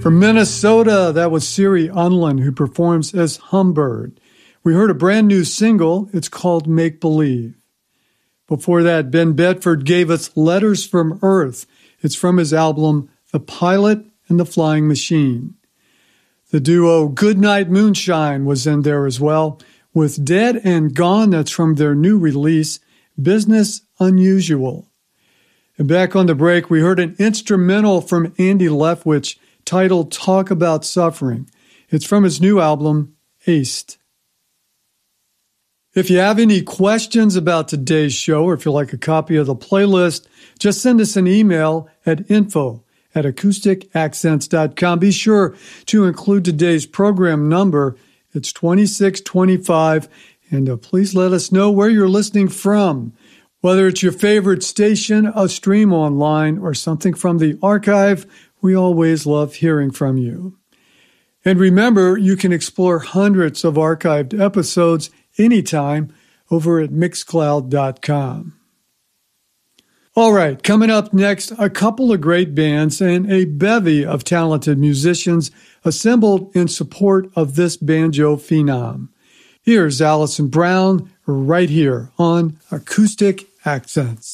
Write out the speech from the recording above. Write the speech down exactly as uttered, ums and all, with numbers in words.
From Minnesota, that was Siri Unlin, who performs as Humbird. We heard a brand new single. It's called Make Believe. Before that, Ben Bedford gave us Letters from Earth. It's from his album The Pilot and the Flying Machine. The duo Goodnight Moonshine was in there as well, with Dead and Gone. That's from their new release, Business Unusual. And back on the break, we heard an instrumental from Andy Leftwich titled Talk About Suffering. It's from his new album, Aced. If you have any questions about today's show, or if you'd like a copy of the playlist, just send us an email at info at acoustic accents dot com. Be sure to include today's program number. It's twenty-six twenty-five, and uh, please let us know where you're listening from, whether it's your favorite station, a stream online, or something from the archive. We always love hearing from you. And remember, you can explore hundreds of archived episodes anytime over at mixcloud dot com. All right, coming up next, a couple of great bands and a bevy of talented musicians assembled in support of this banjo phenom. Here's Alison Brown right here on Acoustic Accents.